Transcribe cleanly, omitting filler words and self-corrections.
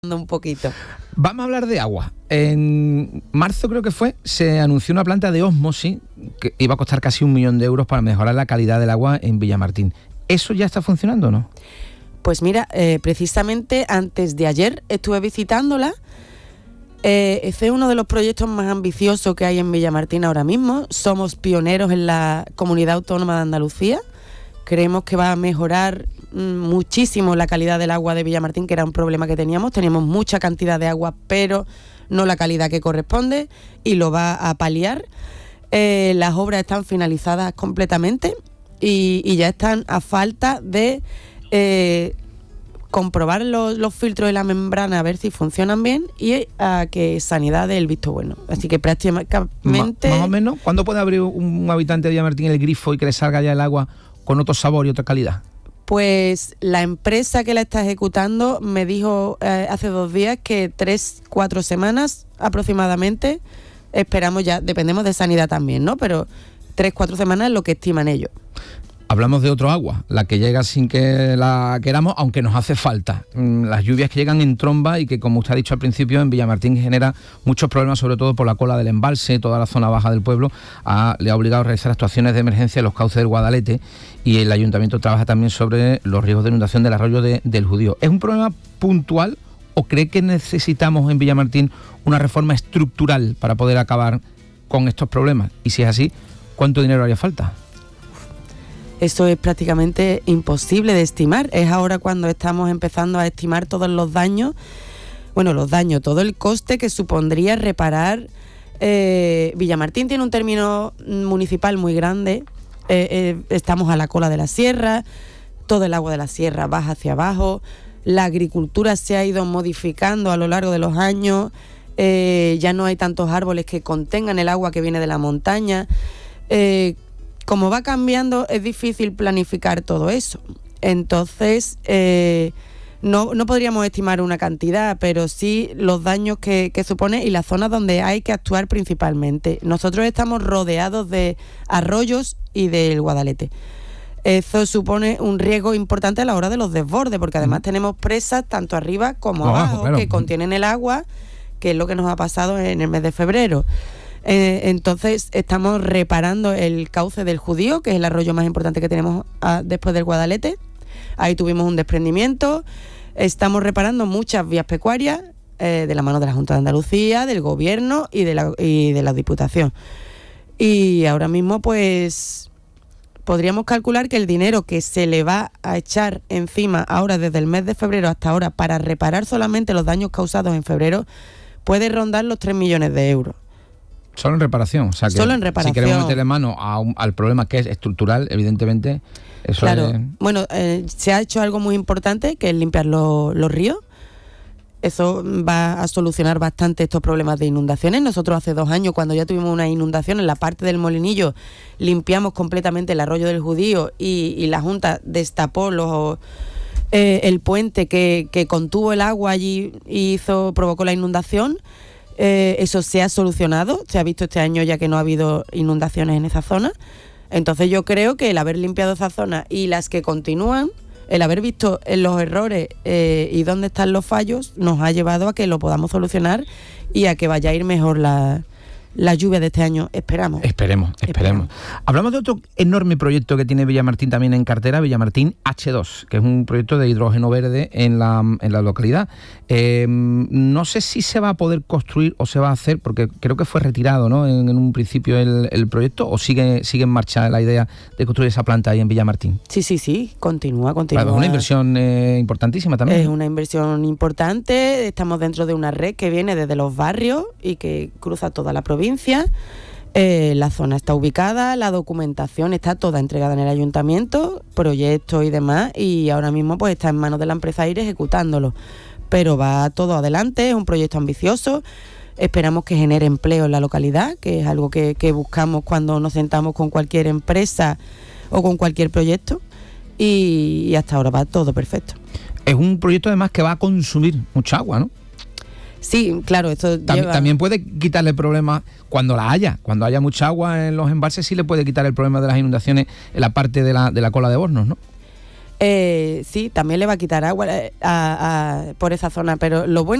un poquito. Vamos a hablar de agua. En marzo creo que se anunció una planta de ósmosis que iba a costar casi 1 millón de euros para mejorar la calidad del agua en Villamartín. ¿Eso ya está funcionando o no? Pues mira, precisamente antes de ayer estuve visitándola. Ese es uno de los proyectos más ambiciosos que hay en Villamartín ahora mismo. Somos pioneros en la Comunidad Autónoma de Andalucía. Creemos que va a mejorar muchísimo la calidad del agua de Villamartín, que era un problema que teníamos. Teníamos mucha cantidad de agua, pero no la calidad que corresponde, y lo va a paliar. Las obras están finalizadas completamente y ya están a falta de comprobar los filtros de la membrana, a ver si funcionan bien, y a que Sanidad dé el visto bueno. Así que prácticamente... Más o menos, ¿cuándo puede abrir un habitante de Villamartín el grifo y que le salga ya el agua con otro sabor y otra calidad? Pues la empresa que la está ejecutando me dijo hace 2 días que 3-4 semanas aproximadamente, esperamos ya, dependemos de Sanidad también, ¿no? Pero 3-4 semanas es lo que estiman ellos. Hablamos de otro agua, la que llega sin que la queramos, aunque nos hace falta. Las lluvias que llegan en tromba y que, como usted ha dicho al principio, en Villamartín genera muchos problemas, sobre todo por la cola del embalse. Toda la zona baja del pueblo le ha obligado a realizar actuaciones de emergencia en los cauces del Guadalete, y el ayuntamiento trabaja también sobre los riesgos de inundación del arroyo del Judío. ¿Es un problema puntual o cree que necesitamos en Villamartín una reforma estructural para poder acabar con estos problemas? Y si es así, ¿cuánto dinero haría falta? Eso es prácticamente imposible de estimar. Es ahora cuando estamos empezando a estimar todos los daños. Bueno, todo el coste que supondría reparar. Villamartín tiene un término municipal muy grande. Estamos a la cola de la sierra. Todo el agua de la sierra baja hacia abajo. La agricultura se ha ido modificando a lo largo de los años. Ya no hay tantos árboles que contengan el agua que viene de la montaña. Como va cambiando, es difícil planificar todo eso. Entonces, no podríamos estimar una cantidad, pero sí los daños que supone y las zonas donde hay que actuar principalmente. Nosotros estamos rodeados de arroyos y del Guadalete. Eso supone un riesgo importante a la hora de los desbordes, porque además tenemos presas tanto arriba como abajo, claro, que contienen el agua, que es lo que nos ha pasado en el mes de febrero. Entonces estamos reparando el cauce del Judío, que es el arroyo más importante que tenemos después del Guadalete. Ahí tuvimos un desprendimiento. Estamos reparando muchas vías pecuarias de la mano de la Junta de Andalucía, del Gobierno y de la Diputación. Y ahora mismo pues podríamos calcular que el dinero que se le va a echar encima ahora desde el mes de febrero hasta ahora para reparar solamente los daños causados en febrero puede rondar los 3 millones de euros. Solo en reparación, o sea que solo en reparación. Si queremos meterle mano al problema que es estructural, evidentemente eso claro. es... Bueno, se ha hecho algo muy importante, que es limpiar los ríos. Eso va a solucionar bastante estos problemas de inundaciones. Nosotros hace 2 años, cuando ya tuvimos una inundación en la parte del Molinillo, limpiamos completamente el arroyo del Judío y la Junta destapó el puente que contuvo el agua allí y provocó la inundación. Eso se ha solucionado, se ha visto este año ya que no ha habido inundaciones en esa zona. Entonces yo creo que el haber limpiado esa zona y las que continúan, el haber visto los errores y dónde están los fallos, nos ha llevado a que lo podamos solucionar y a que vaya a ir mejor la lluvia de este año, esperamos. Esperemos. Hablamos de otro enorme proyecto que tiene Villamartín también en cartera, Villamartín H2, que es un proyecto de hidrógeno verde en la localidad. No sé si se va a poder construir o se va a hacer, porque creo que fue retirado, ¿no?, en un principio el proyecto, o sigue en marcha la idea de construir esa planta ahí en Villamartín. Sí, continúa. Claro, es una inversión importantísima también. Es una inversión importante, estamos dentro de una red que viene desde los barrios y que cruza toda la provincia. La zona está ubicada, la documentación está toda entregada en el ayuntamiento, proyectos y demás, y ahora mismo pues está en manos de la empresa AIRE ejecutándolo, pero va todo adelante, es un proyecto ambicioso. Esperamos que genere empleo en la localidad, que es algo que buscamos cuando nos sentamos con cualquier empresa o con cualquier proyecto, y hasta ahora va todo perfecto. Es un proyecto además que va a consumir mucha agua, ¿no? Sí, claro, esto también puede quitarle problemas cuando haya mucha agua en los embalses, sí le puede quitar el problema de las inundaciones en la parte de la cola de Bornos, ¿no? Sí, también le va a quitar agua por esa zona, pero lo bueno